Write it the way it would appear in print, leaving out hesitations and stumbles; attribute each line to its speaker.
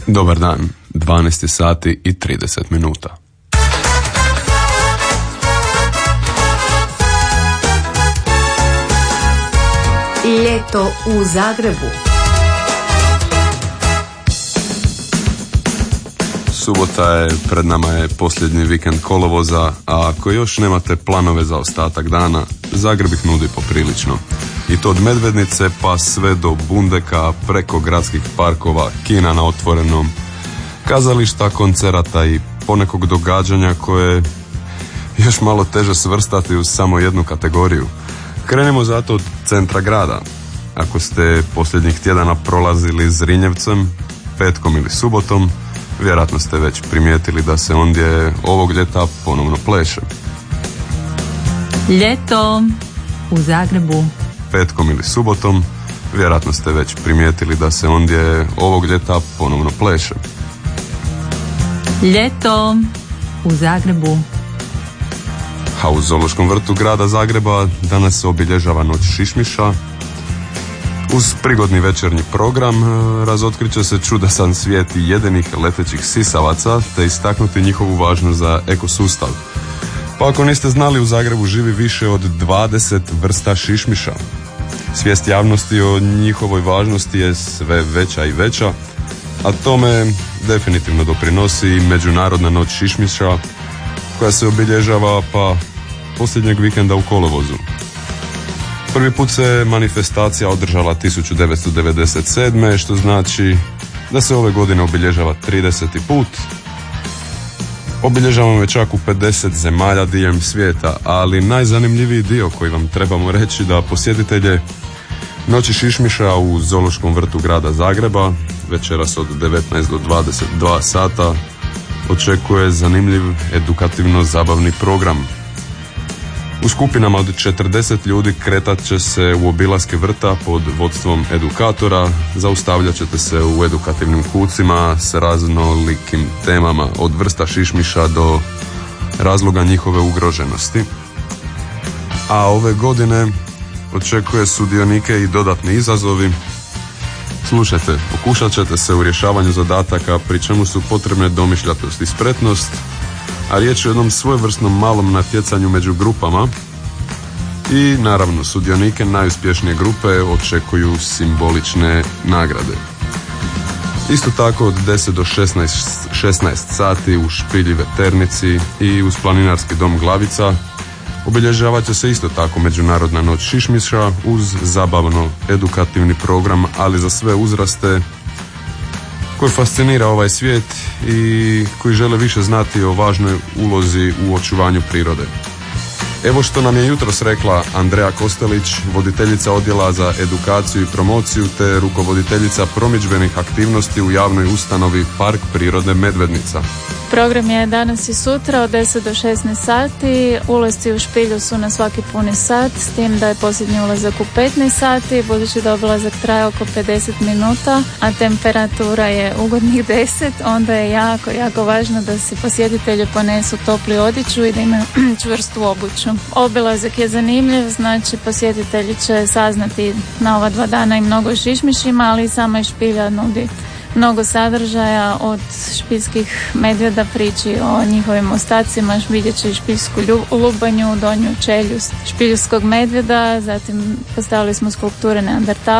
Speaker 1: Dobar dan, 12 sati i 30 minuta.
Speaker 2: Ljeto u Zagrebu.
Speaker 1: Subota je, pred nama je posljednji vikend kolovoza, a ako još nemate planove za ostatak dana, Zagreb ih nudi poprilično. I to od Medvednice pa sve do Bundeka, preko gradskih parkova, kina na otvorenom, kazališta, koncerata i ponekog događanja koje je još malo teže svrstati u samo jednu kategoriju. Krenimo zato od centra grada. Ako ste posljednjih tjedana prolazili Zrinjevcem, petkom ili subotom, vjerojatno ste već primijetili da se ondje ovog ljeta ponovno pleše.
Speaker 2: Ljeto u Zagrebu.
Speaker 1: Petkom ili subotom, vjerojatno ste već primijetili da se ondje ovog ljeta ponovno pleše.
Speaker 2: Ljeto u Zagrebu.
Speaker 1: A u Zoološkom vrtu grada Zagreba danas se obilježava Noć šišmiša. Uz prigodni večernji program razotkrit će se čudesan svijet jedenih letećih sisavaca te istaknuti njihovu važnost za ekosustav. Pa ako niste znali, u Zagrebu živi više od 20 vrsta šišmiša. Svijest javnosti o njihovoj važnosti je sve veća i veća, a tome definitivno doprinosi i Međunarodna noć šišmiša koja se obilježava pa posljednjeg vikenda u kolovozu. Prvi put se manifestacija održala 1997. što znači da se ove godine obilježava 30. put. Obilježavamo je čak u 50 zemalja diljem svijeta, ali najzanimljiviji dio koji vam trebamo reći da posjetitelje Noći šišmiša u Zoološkom vrtu grada Zagreba večeras od 19 do 22 sata očekuje zanimljiv edukativno-zabavni program. U skupinama od 40 ljudi kretat će se u obilaske vrta pod vodstvom edukatora, zaustavljat ćete se u edukativnim kucima s raznolikim temama od vrsta šišmiša do razloga njihove ugroženosti. A ove godine očekuje sudionike i dodatni izazovi. Slušajte, pokušat ćete se u rješavanju zadataka pri čemu su potrebne domišljatost i spretnost, a riječ je o jednom svojevrsnom malom natjecanju među grupama i naravno sudionike najuspješnije grupe očekuju simbolične nagrade. Isto tako od 10 do 16 sati u Špilji Veternici i uz Planinarski dom Glavica obilježavat će se isto tako Međunarodna noć šišmiša uz zabavno edukativni program, ali za sve uzraste koji fascinira ovaj svijet i koji žele više znati o važnoj ulozi u očuvanju prirode. Evo što nam je jutros rekla Andreja Kostelić, voditeljica odjela za edukaciju i promociju te rukovoditeljica promidžbenih aktivnosti u javnoj ustanovi Park prirode Medvednica.
Speaker 3: Program je danas i sutra od 10 do 16 sati. Ulasci u Špilju su na svaki puni sat, s tim da je posljednji ulazak u 15 sati, budući da obilazak traje oko 50 minuta, a temperatura je ugodnih 10, onda je jako važno da se posjetitelji ponesu topli odjeću i da imaju čvrstu obuću. Obilazak je zanimljiv, znači posjetitelji će saznati na ova 2 dana i mnogo šišmišima, ali i sama Špilja nudi mnogo sadržaja, od špiljskih medvjeda priči o njihovim ostacima, vidjet će i špiljsku lubanju, donju čeljust špiljskog medvjeda, zatim postavili smo skulpture Neandertala